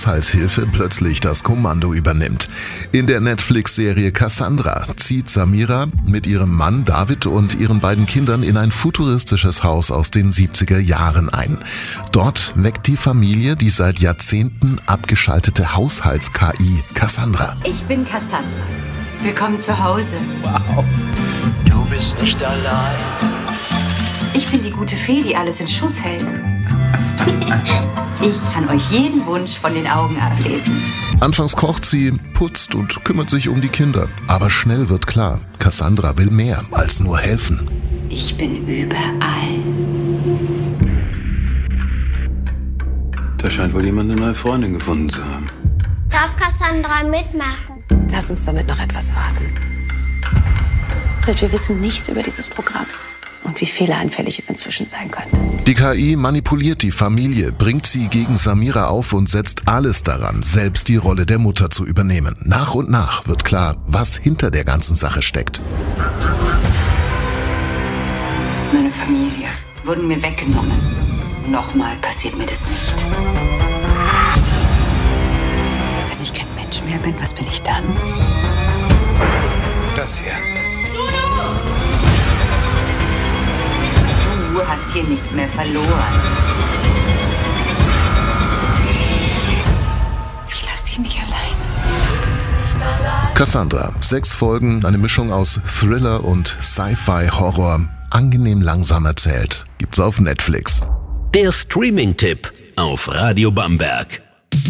Haushaltshilfe plötzlich das Kommando übernimmt. In der Netflix-Serie Cassandra zieht Samira mit ihrem Mann David und ihren beiden Kindern in ein futuristisches Haus aus den 70er Jahren ein. Dort weckt die Familie die seit Jahrzehnten abgeschaltete Haushalts-KI Cassandra. Ich bin Cassandra. Willkommen zu Hause. Wow. Du bist nicht allein. Ich bin die gute Fee, die alles in Schuss hält. Ich kann euch jeden Wunsch von den Augen ablesen. Anfangs kocht sie, putzt und kümmert sich um die Kinder. Aber schnell wird klar, Cassandra will mehr als nur helfen. Ich bin überall. Da scheint wohl jemand eine neue Freundin gefunden zu haben. Darf Cassandra mitmachen? Lass uns damit noch etwas warten. Wir wissen nichts über dieses Programm und wie fehleranfällig es inzwischen sein könnte. Die KI manipuliert die Familie, bringt sie gegen Samira auf und setzt alles daran, selbst die Rolle der Mutter zu übernehmen. Nach und nach wird klar, was hinter der ganzen Sache steckt. Meine Familie wurden mir weggenommen. Nochmal passiert mir das nicht. Wenn ich kein Mensch mehr bin, was bin ich dann? Das hier. Du hast hier nichts mehr verloren. Ich lass dich nicht allein. Cassandra, 6 Folgen, eine Mischung aus Thriller und Sci-Fi-Horror. Angenehm langsam erzählt. Gibt's auf Netflix. Der Streaming-Tipp auf Radio Bamberg.